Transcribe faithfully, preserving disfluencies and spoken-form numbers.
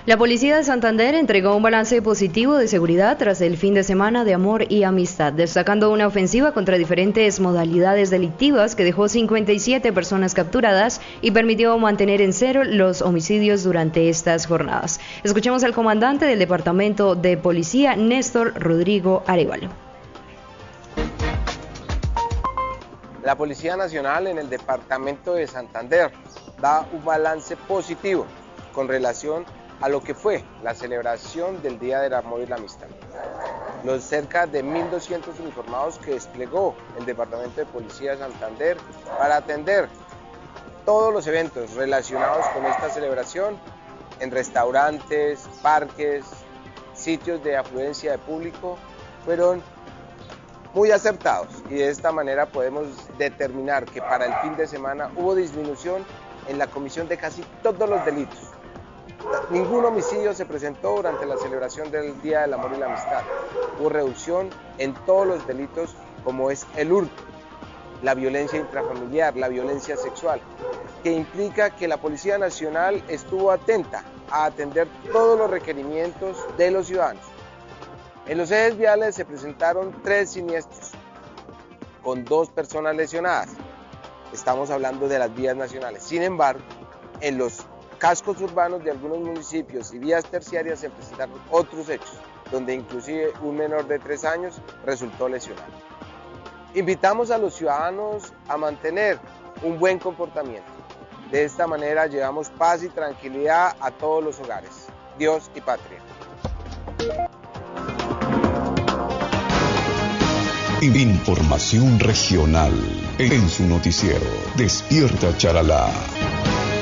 La Policía de Santander entregó un balance positivo de seguridad tras el fin de semana de amor y amistad, destacando una ofensiva contra diferentes modalidades delictivas que dejó cincuenta y siete personas capturadas y permitió mantener en cero los homicidios durante estas jornadas. Escuchemos al comandante del Departamento de Policía, Néstor Rodrigo Arévalo. La Policía Nacional en el Departamento de Santander da un balance positivo con relación a lo que fue la celebración del Día del Amor y la Amistad. Los cerca de mil doscientos uniformados que desplegó el Departamento de Policía de Santander para atender todos los eventos relacionados con esta celebración en restaurantes, parques, sitios de afluencia de público, fueron muy acertados, y de esta manera podemos determinar que para el fin de semana hubo disminución en la comisión de casi todos los delitos. Ningún homicidio se presentó durante la celebración del Día del Amor y la Amistad. Hubo reducción en todos los delitos, como es el hurto, la violencia intrafamiliar, la violencia sexual, que implica que la Policía Nacional estuvo atenta a atender todos los requerimientos de los ciudadanos. En los ejes viales se presentaron tres siniestros, con dos personas lesionadas. Estamos hablando de las vías nacionales. Sin embargo, en los cascos urbanos de algunos municipios y vías terciarias se presentaron otros hechos, donde inclusive un menor de tres años resultó lesionado. Invitamos a los ciudadanos a mantener un buen comportamiento. De esta manera llevamos paz y tranquilidad a todos los hogares. Dios y patria. Información regional en su noticiero Despierta Charalá.